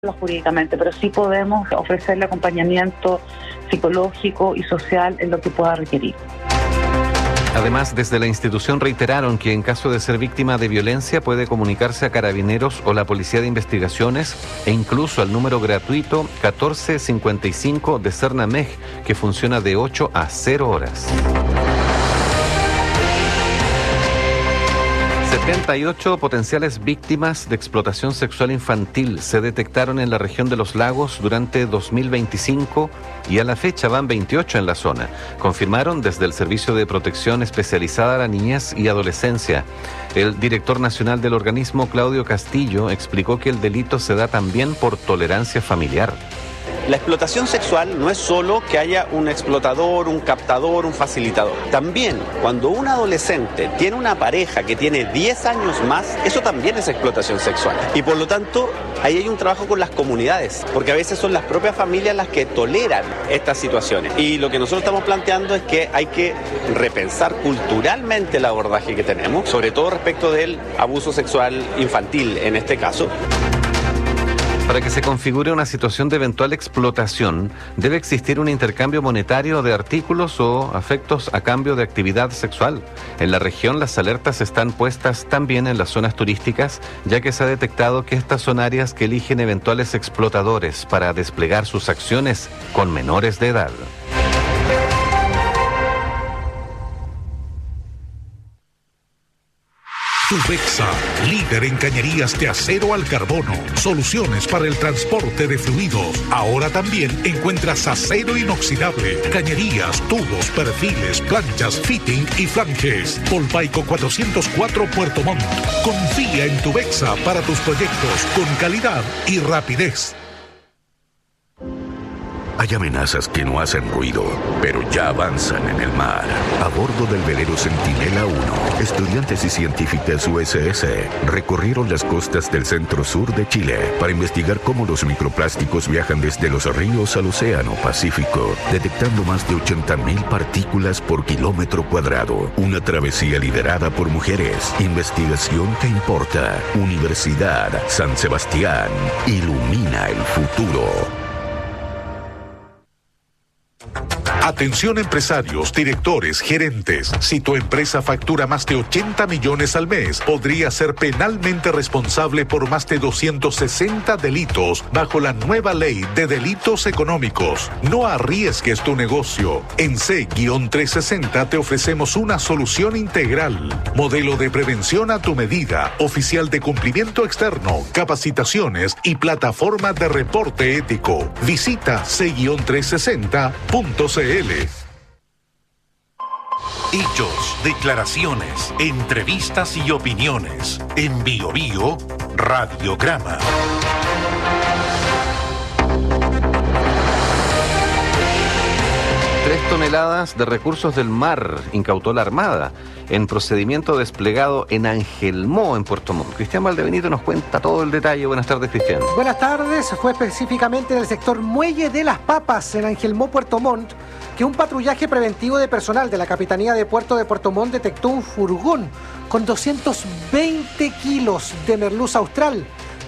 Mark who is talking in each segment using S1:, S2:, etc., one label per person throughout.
S1: jurídicamente, pero sí podemos ofrecerle acompañamiento psicológico y social en lo que pueda requerir.
S2: Además, desde la institución reiteraron que en caso de ser víctima de violencia puede comunicarse a Carabineros o la Policía de Investigaciones e incluso al número gratuito 1455 de Cernamej, que funciona de 8 a 0 horas. 78 potenciales víctimas de explotación sexual infantil se detectaron en la región de Los Lagos durante 2025 y a la fecha van 28 en la zona, confirmaron desde el Servicio de Protección Especializada a la Niñez y Adolescencia. El director nacional del organismo, Claudio Castillo, explicó que el delito se da también por tolerancia familiar.
S3: La explotación sexual no es solo que haya un explotador, un captador, un facilitador. También, cuando un adolescente tiene una pareja que tiene 10 años más, eso también es explotación sexual. Y por lo tanto, ahí hay un trabajo con las comunidades, porque a veces son las propias familias las que toleran estas situaciones. Y lo que nosotros estamos planteando es que hay que repensar culturalmente el abordaje que tenemos, sobre todo respecto del abuso sexual infantil en este caso.
S2: Para que se configure una situación de eventual explotación, debe existir un intercambio monetario de artículos o afectos a cambio de actividad sexual. En la región, las alertas están puestas también en las zonas turísticas, ya que se ha detectado que estas son áreas que eligen eventuales explotadores para desplegar sus acciones con menores de edad.
S4: Tubexa, líder en cañerías de acero al carbono. Soluciones para el transporte de fluidos. Ahora también encuentras acero inoxidable, cañerías, tubos, perfiles, planchas, fitting y flanges. Polpaico 404 Puerto Montt. Confía en Tubexa para tus proyectos con calidad y rapidez.
S5: Hay amenazas que no hacen ruido, pero ya avanzan en el mar. A bordo del velero Centinela 1, estudiantes y científicas USS recorrieron las costas del centro-sur de Chile para investigar cómo los microplásticos viajan desde los ríos al océano Pacífico, detectando más de 80.000 partículas por kilómetro cuadrado. Una travesía liderada por mujeres. Investigación que importa. Universidad San Sebastián. Ilumina el futuro.
S4: Atención empresarios, directores, gerentes. Si tu empresa factura más de 80 millones al mes, podría ser penalmente responsable por más de 260 delitos bajo la nueva ley de delitos económicos. No arriesgues tu negocio. En C-360 te ofrecemos una solución integral. Modelo de prevención a tu medida, oficial de cumplimiento externo, capacitaciones y plataforma de reporte ético. Visita C-360.cl.
S6: Hechos, declaraciones, entrevistas y opiniones. En Bio Bio, Radiograma.
S2: 3 toneladas de recursos del mar incautó la Armada en procedimiento desplegado en Angelmó, en Puerto Montt. Cristian Valdebenito nos cuenta todo el detalle. Buenas tardes, Cristian.
S7: Buenas tardes. Fue específicamente en el sector Muelle de las Papas, en Angelmó, Puerto Montt, que un patrullaje preventivo de personal de la Capitanía de Puerto de Puerto Montt detectó un furgón con 220 kilos de merluza austral,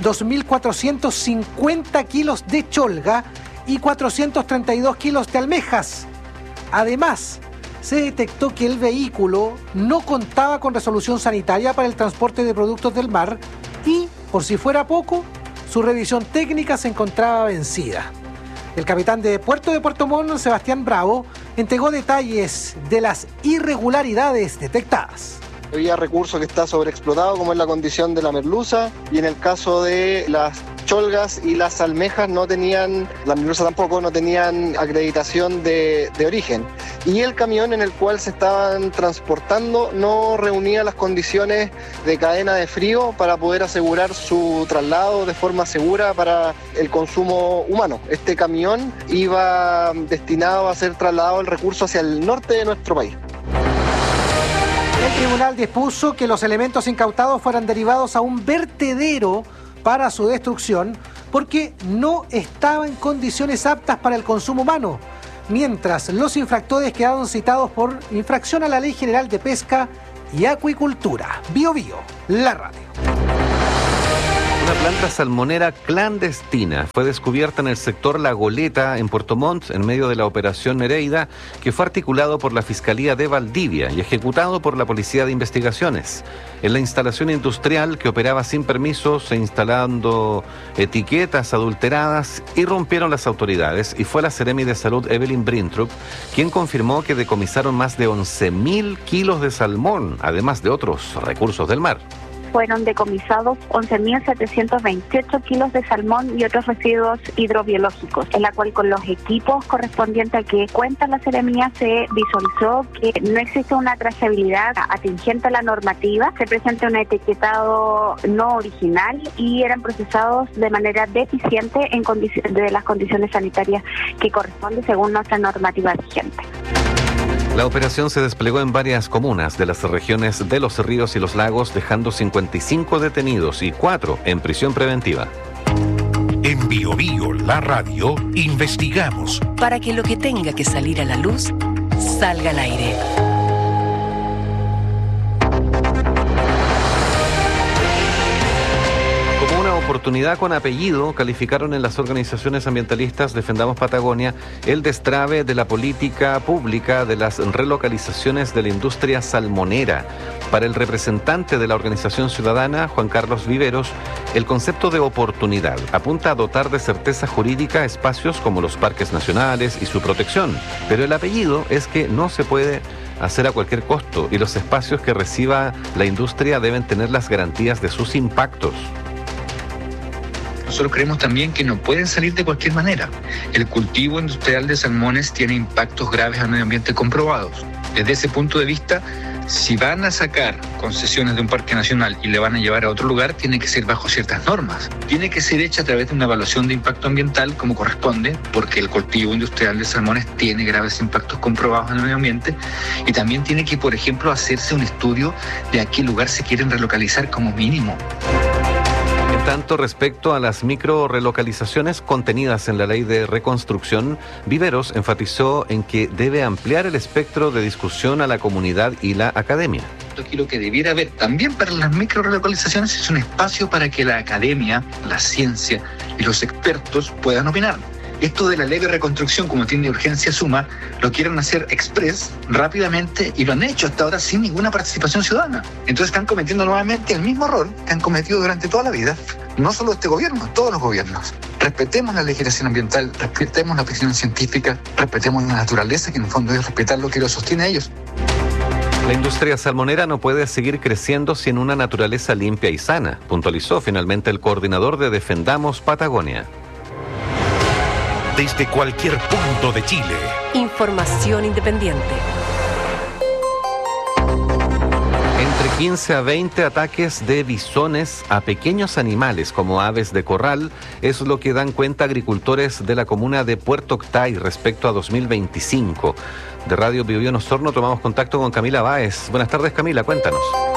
S7: 2.450 kilos de cholga y 432 kilos de almejas. Además, se detectó que el vehículo no contaba con resolución sanitaria para el transporte de productos del mar y, por si fuera poco, su revisión técnica se encontraba vencida. El capitán de Puerto de Puerto Montt, Sebastián Bravo, entregó detalles de las irregularidades detectadas.
S8: Había recurso que está sobreexplotado, como es la condición de la merluza, y en el caso de las cholgas y las almejas la merluza tampoco, no tenían acreditación de origen. Y el camión en el cual se estaban transportando no reunía las condiciones de cadena de frío para poder asegurar su traslado de forma segura para el consumo humano. Este camión iba destinado a ser trasladado el recurso hacia el norte de nuestro país.
S7: El tribunal dispuso que los elementos incautados fueran derivados a un vertedero para su destrucción porque no estaba en condiciones aptas para el consumo humano, mientras los infractores quedaron citados por infracción a la Ley General de Pesca y Acuicultura. Bio Bio, la radio.
S2: Una planta salmonera clandestina fue descubierta en el sector La Goleta, en Puerto Montt, en medio de la operación Nereida, que fue articulado por la Fiscalía de Valdivia y ejecutado por la Policía de Investigaciones. En la instalación industrial, que operaba sin permisos e instalando etiquetas adulteradas, irrumpieron las autoridades y fue la Seremi de Salud Evelyn Brintrup quien confirmó que decomisaron más de 11.000 kilos de salmón, además de otros recursos del mar.
S9: Fueron decomisados 11.728 kilos de salmón y otros residuos hidrobiológicos, en la cual con los equipos correspondientes a que cuenta la Seremía se visualizó que no existe una trazabilidad atingente a la normativa, se presenta un etiquetado no original y eran procesados de manera deficiente en de las condiciones sanitarias que corresponden según nuestra normativa vigente.
S2: La operación se desplegó en varias comunas de las regiones de Los Ríos y Los Lagos, dejando 55 detenidos y 4 en prisión preventiva.
S6: En Bio Bio, la radio, investigamos
S10: para que lo que tenga que salir a la luz, salga al aire.
S2: Como una oportunidad con apellido, calificaron en las organizaciones ambientalistas Defendamos Patagonia el destrave de la política pública de las relocalizaciones de la industria salmonera. Para el representante de la organización ciudadana, Juan Carlos Viveros, el concepto de oportunidad apunta a dotar de certeza jurídica espacios como los parques nacionales y su protección, pero el apellido es que no se puede hacer a cualquier costo y los espacios que reciba la industria deben tener las garantías de sus impactos.
S11: Nosotros creemos también que no pueden salir de cualquier manera. El cultivo industrial de salmones tiene impactos graves al medio ambiente comprobados. Desde ese punto de vista, si van a sacar concesiones de un parque nacional y le van a llevar a otro lugar, tiene que ser bajo ciertas normas. Tiene que ser hecha a través de una evaluación de impacto ambiental como corresponde, porque el cultivo industrial de salmones tiene graves impactos comprobados en el medio ambiente, y también tiene que, por ejemplo, hacerse un estudio de a qué lugar se quieren relocalizar como mínimo.
S2: En tanto, respecto a las micro relocalizaciones contenidas en la ley de reconstrucción, Viveros enfatizó en que debe ampliar el espectro de discusión a la comunidad y la academia.
S11: Aquí lo que debiera haber también para las micro relocalizaciones es un espacio para que la academia, la ciencia y los expertos puedan opinar. Esto de la ley de reconstrucción, como tiene urgencia suma, lo quieren hacer express, rápidamente, y lo han hecho hasta ahora sin ninguna participación ciudadana. Entonces están cometiendo nuevamente el mismo error que han cometido durante toda la vida, no solo este gobierno, todos los gobiernos. Respetemos la legislación ambiental, respetemos la opinión científica, respetemos la naturaleza, que en el fondo es respetar lo que los sostiene a ellos.
S2: La industria salmonera no puede seguir creciendo sin una naturaleza limpia y sana, puntualizó finalmente el coordinador de Defendamos Patagonia.
S6: Desde cualquier punto de Chile.
S10: Información independiente.
S2: Entre 15 a 20 ataques de bisones a pequeños animales como aves de corral es lo que dan cuenta agricultores de la comuna de Puerto Octay respecto a 2025. De Radio Bio Bio en Osorno tomamos contacto con Camila Báez. Buenas tardes, Camila, cuéntanos.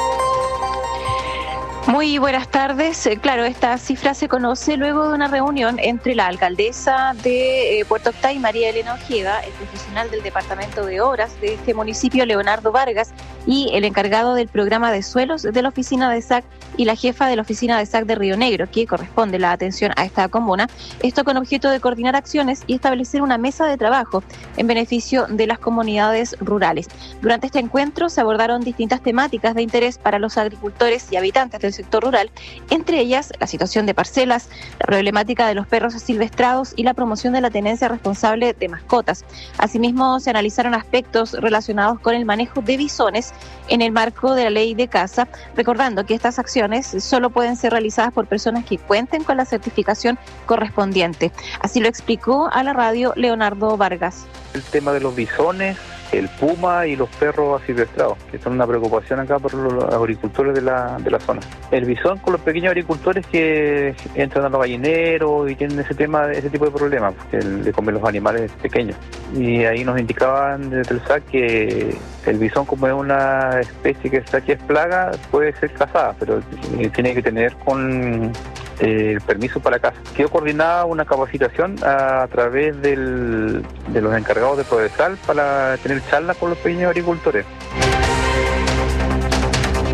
S12: Muy buenas tardes. Claro, esta cifra se conoce luego de una reunión entre la alcaldesa de Puerto Octay, María Elena Ojeda, el profesional del Departamento de Obras de este municipio, Leonardo Vargas, y el encargado del programa de suelos de la oficina de SAC y la jefa de la oficina de SAC de Río Negro, que corresponde la atención a esta comuna. Esto con objeto de coordinar acciones y establecer una mesa de trabajo en beneficio de las comunidades rurales. Durante este encuentro se abordaron distintas temáticas de interés para los agricultores y habitantes del sector rural, entre ellas la situación de parcelas, la problemática de los perros asilvestrados y la promoción de la tenencia responsable de mascotas. Asimismo, se analizaron aspectos relacionados con el manejo de bisones en el marco de la ley de caza, recordando que estas acciones solo pueden ser realizadas por personas que cuenten con la certificación correspondiente. Así lo explicó a la radio Leonardo Vargas.
S13: El tema de los bisones, el puma y los perros asilvestrados, que son una preocupación acá por los agricultores de la zona. El bisón con los pequeños agricultores que entran a los gallineros y tienen ese tipo de problemas, de comer los animales pequeños. Y ahí nos indicaban desde el SAC que el bisón, como es una especie que aquí es plaga, puede ser cazada, pero tiene que tener con el permiso para caza. Quedó coordinada una capacitación a través de los encargados de Prodesal para tener charlas con los pequeños agricultores.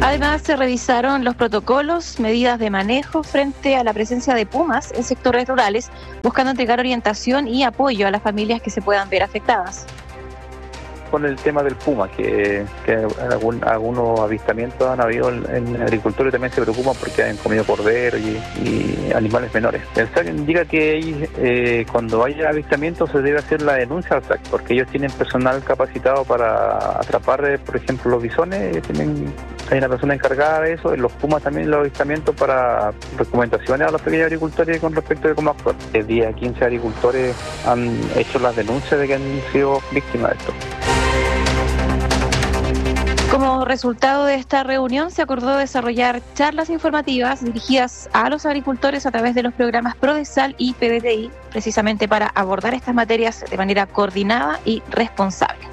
S12: Además, se revisaron los protocolos, medidas de manejo frente a la presencia de pumas en sectores rurales, buscando entregar orientación y apoyo a las familias que se puedan ver afectadas.
S13: Con el tema del puma, que algunos avistamientos han habido en agricultores, también se preocupan porque han comido cordero y animales menores. El SAC indica que cuando haya avistamientos se debe hacer la denuncia al SAC, porque ellos tienen personal capacitado para atrapar, por ejemplo, los bisones, hay una persona encargada de eso, en los pumas también los avistamientos para recomendaciones a los pequeños agricultores con respecto de cómo actuar. El día 15 agricultores han hecho las denuncias de que han sido víctimas de esto.
S12: Como resultado de esta reunión, se acordó desarrollar charlas informativas dirigidas a los agricultores a través de los programas PRODESAL y PDTI, precisamente para abordar estas materias de manera coordinada y responsable.